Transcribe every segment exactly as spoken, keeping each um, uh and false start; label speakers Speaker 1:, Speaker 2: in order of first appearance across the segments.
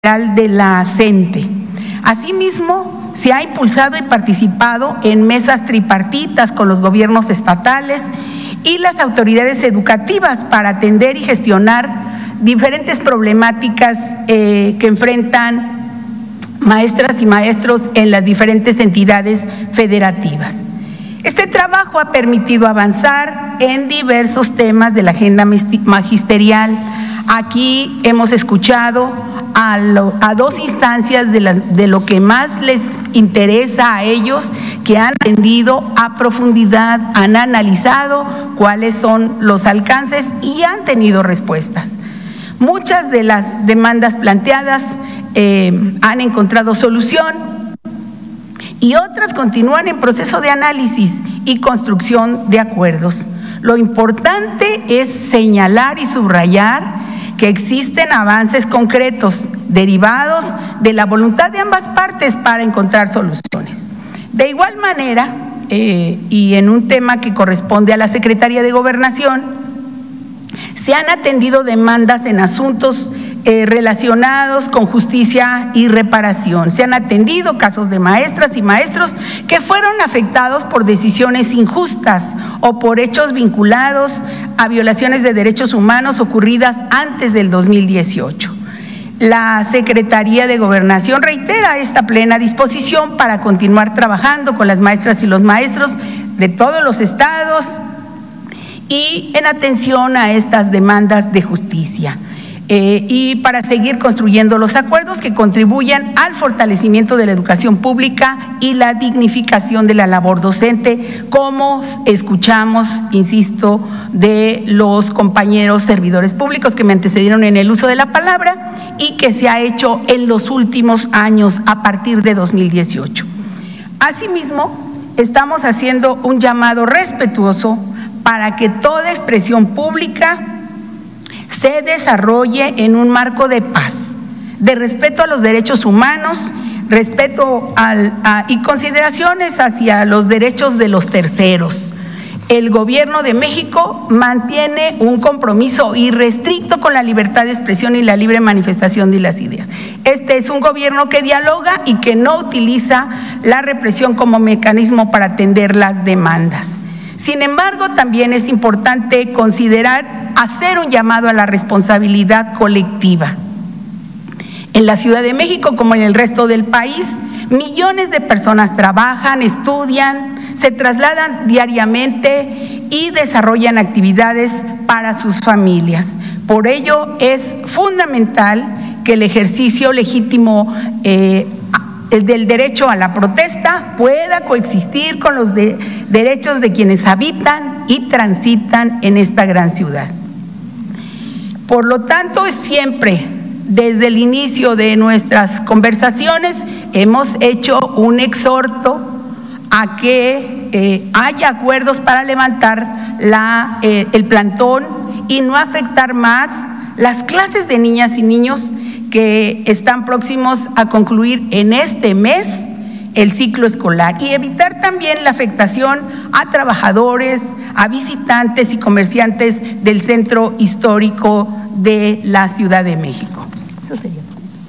Speaker 1: de la CENTE. Asimismo, se ha impulsado y participado en mesas tripartitas con los gobiernos estatales y las autoridades educativas para atender y gestionar diferentes problemáticas eh, que enfrentan maestras y maestros en las diferentes entidades federativas. Este trabajo ha permitido avanzar en diversos temas de la agenda magisterial. Aquí hemos escuchado a, lo, a dos instancias de, las, de lo que más les interesa a ellos, que han atendido a profundidad, han analizado cuáles son los alcances y han tenido respuestas. Muchas de las demandas planteadas eh, han encontrado solución y otras continúan en proceso de análisis y construcción de acuerdos. Lo importante es señalar y subrayar que existen avances concretos derivados de la voluntad de ambas partes para encontrar soluciones. De igual manera, eh, y en un tema que corresponde a la Secretaría de Gobernación, se han atendido demandas en asuntos eh, relacionados con justicia y reparación. Se han atendido casos de maestras y maestros que fueron afectados por decisiones injustas o por hechos vinculados a violaciones de derechos humanos ocurridas antes del dos mil dieciocho. La Secretaría de Gobernación reitera esta plena disposición para continuar trabajando con las maestras y los maestros de todos los estados y en atención a estas demandas de justicia. Eh, y para seguir construyendo los acuerdos que contribuyan al fortalecimiento de la educación pública y la dignificación de la labor docente, como escuchamos, insisto, de los compañeros servidores públicos que me antecedieron en el uso de la palabra y que se ha hecho en los últimos años a partir de dos mil dieciocho. Asimismo, estamos haciendo un llamado respetuoso para que toda expresión pública se desarrolle en un marco de paz, de respeto a los derechos humanos, respeto al, a, y consideraciones hacia los derechos de los terceros. El Gobierno de México mantiene un compromiso irrestricto con la libertad de expresión y la libre manifestación de las ideas. Este es un gobierno que dialoga y que no utiliza la represión como mecanismo para atender las demandas. Sin embargo, también es importante considerar hacer un llamado a la responsabilidad colectiva. En la Ciudad de México, como en el resto del país, millones de personas trabajan, estudian, se trasladan diariamente y desarrollan actividades para sus familias. Por ello, es fundamental que el ejercicio legítimo eh, del derecho a la protesta pueda coexistir con los de, derechos de quienes habitan y transitan en esta gran ciudad. Por lo tanto, siempre desde el inicio de nuestras conversaciones hemos hecho un exhorto a que eh, haya acuerdos para levantar la, eh, el plantón y no afectar más las clases de niñas y niños que están próximos a concluir en este mes el ciclo escolar y evitar también la afectación a trabajadores, a visitantes y comerciantes del centro histórico de la Ciudad de México. Eso sería.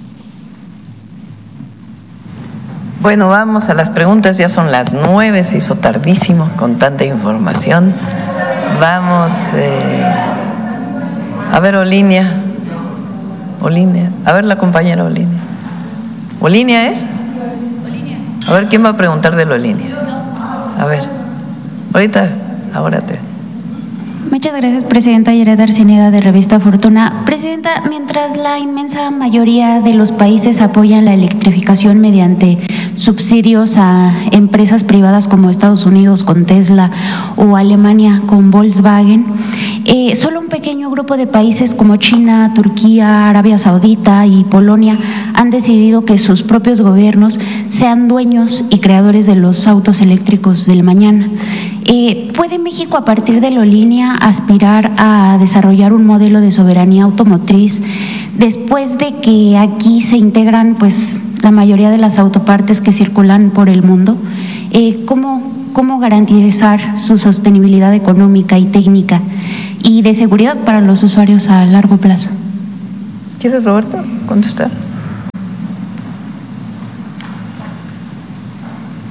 Speaker 2: Bueno, vamos a las preguntas, ya son las nueve, se hizo tardísimo con tanta información. Vamos, eh, a ver, Olinia. Olinia, a ver la compañera Olinia. ¿Olinia es? Olinia. A ver, ¿quién va a preguntar de la Olinia? A ver, ahorita, ahora te…
Speaker 3: Muchas gracias, Presidenta. Yereda Arciniega, de Revista Fortuna. Presidenta, mientras la inmensa mayoría de los países apoyan la electrificación mediante subsidios a empresas privadas como Estados Unidos con Tesla o Alemania con Volkswagen, eh, solo un pequeño grupo de países como China, Turquía, Arabia Saudita y Polonia han decidido que sus propios gobiernos sean dueños y creadores de los autos eléctricos del mañana. Eh, ¿Puede México, a partir de la línea, aspirar a desarrollar un modelo de soberanía automotriz después de que aquí se integran pues la mayoría de las autopartes que circulan por el mundo? Eh, ¿cómo, ¿Cómo garantizar su sostenibilidad económica y técnica y de seguridad para los usuarios a largo plazo?
Speaker 2: ¿Quieres, Roberto, contestar?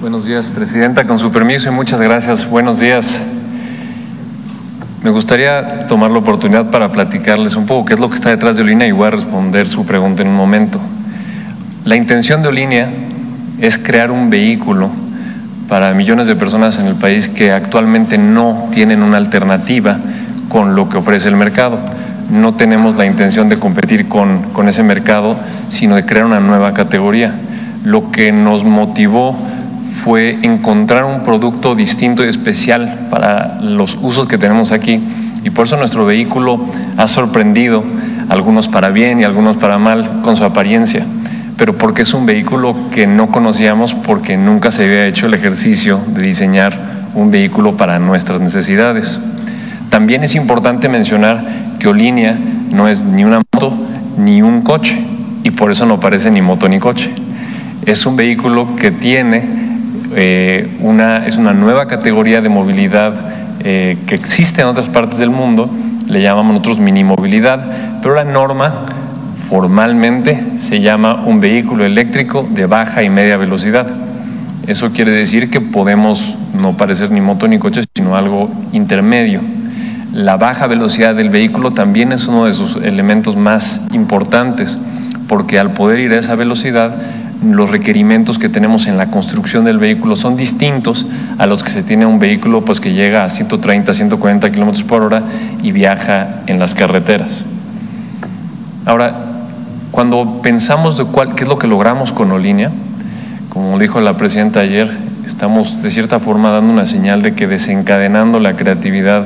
Speaker 4: Buenos días, Presidenta. Con su permiso y muchas gracias. Buenos días. Me gustaría tomar la oportunidad para platicarles un poco qué es lo que está detrás de Olinea y voy a responder su pregunta en un momento. La intención de Olinea es crear un vehículo para millones de personas en el país que actualmente no tienen una alternativa con lo que ofrece el mercado. No tenemos la intención de competir con, con ese mercado, sino de crear una nueva categoría. Lo que nos motivó fue encontrar un producto distinto y especial para los usos que tenemos aquí, y por eso nuestro vehículo ha sorprendido a algunos para bien y a algunos para mal con su apariencia, pero porque es un vehículo que no conocíamos, porque nunca se había hecho el ejercicio de diseñar un vehículo para nuestras necesidades. También es importante mencionar que Olinea no es ni una moto ni un coche, y por eso no parece ni moto ni coche. Es un vehículo que tiene Eh, una, es una nueva categoría de movilidad eh, que existe en otras partes del mundo, le llamamos nosotros mini movilidad, pero la norma formalmente se llama un vehículo eléctrico de baja y media velocidad. Eso quiere decir que podemos no parecer ni moto ni coche, sino algo intermedio. La baja velocidad del vehículo también es uno de sus elementos más importantes, porque al poder ir a esa velocidad, los requerimientos que tenemos en la construcción del vehículo son distintos a los que se tiene un vehículo pues que llega a ciento treinta, ciento cuarenta kilómetros por hora y viaja en las carreteras. Ahora, cuando pensamos de cuál, qué es lo que logramos con Olinea, como dijo la presidenta ayer, estamos de cierta forma dando una señal de que desencadenando la creatividad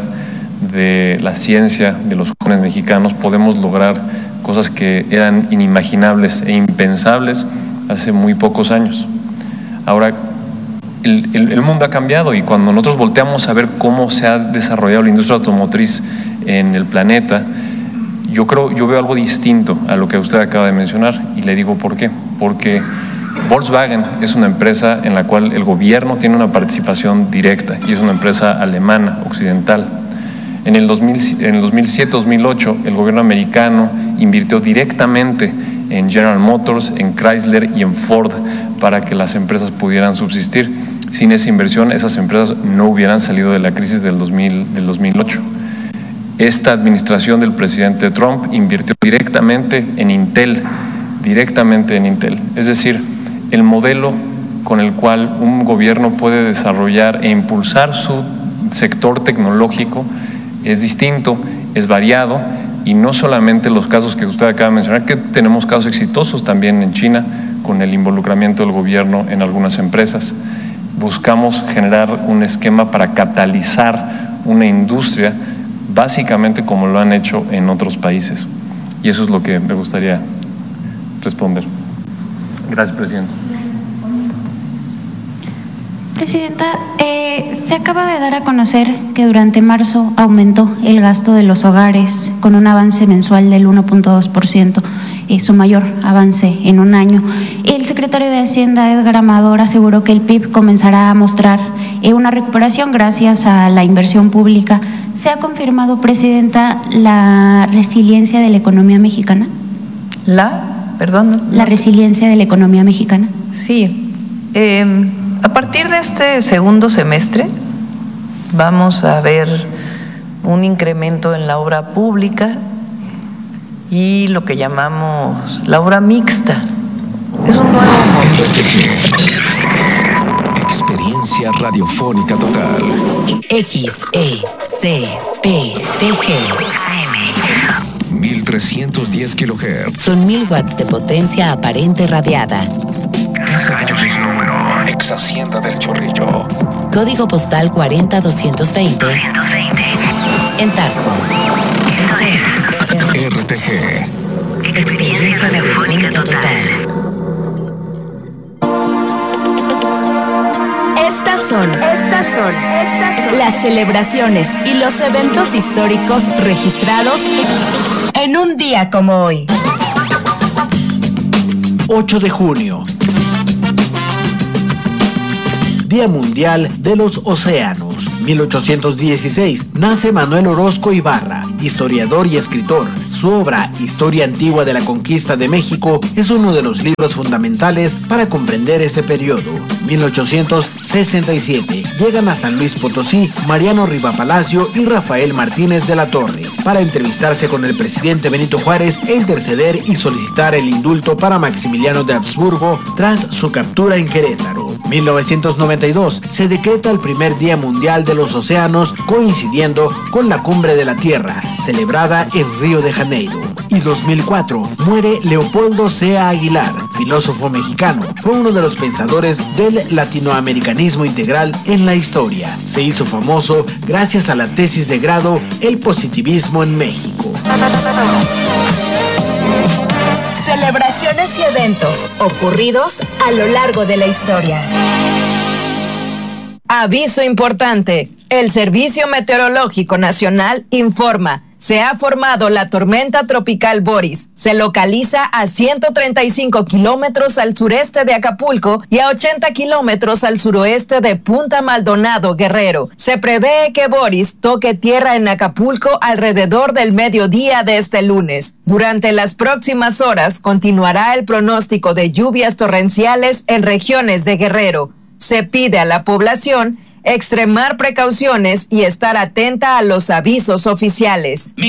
Speaker 4: de la ciencia de los jóvenes mexicanos podemos lograr cosas que eran inimaginables e impensables hace muy pocos años. Ahora, el, el, el mundo ha cambiado, y cuando nosotros volteamos a ver cómo se ha desarrollado la industria automotriz en el planeta, yo creo, yo veo algo distinto a lo que usted acaba de mencionar, y le digo por qué. Porque Volkswagen es una empresa en la cual el gobierno tiene una participación directa, y es una empresa alemana, occidental. En el, dos mil, en el dos mil siete dos mil ocho el gobierno americano invirtió directamente en General Motors, en Chrysler y en Ford para que las empresas pudieran subsistir. Sin esa inversión, esas empresas no hubieran salido de la crisis del, dos mil, del dos mil ocho. Esta administración del presidente Trump invirtió directamente en Intel, directamente en Intel. Es decir, el modelo con el cual un gobierno puede desarrollar e impulsar su sector tecnológico es distinto, es variado, y no solamente los casos que usted acaba de mencionar, que tenemos casos exitosos también en China con el involucramiento del gobierno en algunas empresas. Buscamos generar un esquema para catalizar una industria básicamente como lo han hecho en otros países, y eso es lo que me gustaría responder. Gracias, Presidenta.
Speaker 3: Presidenta, eh, se acaba de dar a conocer que durante marzo aumentó el gasto de los hogares con un avance mensual del uno punto dos por ciento, eh, su mayor avance en un año. El secretario de Hacienda, Edgar Amador, aseguró que el P I B comenzará a mostrar eh, una recuperación gracias a la inversión pública. ¿Se ha confirmado, Presidenta, la resiliencia de la economía mexicana?
Speaker 2: ¿La? Perdón.
Speaker 3: ¿La resiliencia de la economía mexicana?
Speaker 2: Sí. Eh, A partir de este segundo semestre vamos a ver un incremento en la obra pública y lo que llamamos la obra mixta. Es un nuevo modelo.
Speaker 5: Experiencia radiofónica total.
Speaker 6: X E C P T G.
Speaker 5: mil trescientos diez kilohertz.
Speaker 6: Son mil watts de potencia aparente radiada.
Speaker 5: Casa Gallos número. Ex Hacienda del Chorrillo.
Speaker 6: Código postal cuarenta doscientos veinte. En Tasco.
Speaker 5: R T G.
Speaker 6: Experiencia radiofónica total.
Speaker 7: Estas son, estas son, estas son las celebraciones y los eventos históricos registrados en un día como hoy.
Speaker 8: ocho de junio. Día Mundial de los Océanos. mil ochocientos dieciséis. Nace Manuel Orozco Ibarra, historiador y escritor. Su obra, Historia Antigua de la Conquista de México, es uno de los libros fundamentales para comprender ese periodo. mil ochocientos sesenta y siete. Llegan a San Luis Potosí Mariano Rivapalacio y Rafael Martínez de la Torre para entrevistarse con el presidente Benito Juárez e interceder y solicitar el indulto para Maximiliano de Habsburgo tras su captura en Querétaro. mil novecientos noventa y dos se decreta el primer Día Mundial de los Océanos, coincidiendo con la Cumbre de la Tierra, celebrada en Río de Janeiro. Y dos mil cuatro muere Leopoldo Sea Aguilar, filósofo mexicano. Fue uno de los pensadores del latinoamericanismo integral en la historia. Se hizo famoso gracias a la tesis de grado El positivismo en México.
Speaker 7: Celebraciones y eventos ocurridos a lo largo de la historia. Aviso importante. El Servicio Meteorológico Nacional informa. Se ha formado la tormenta tropical Boris. Se localiza a ciento treinta y cinco kilómetros al sureste de Acapulco y a ochenta kilómetros al suroeste de Punta Maldonado, Guerrero. Se prevé que Boris toque tierra en Acapulco alrededor del mediodía de este lunes. Durante las próximas horas continuará el pronóstico de lluvias torrenciales en regiones de Guerrero. Se pide a la población extremar precauciones y estar atenta a los avisos oficiales.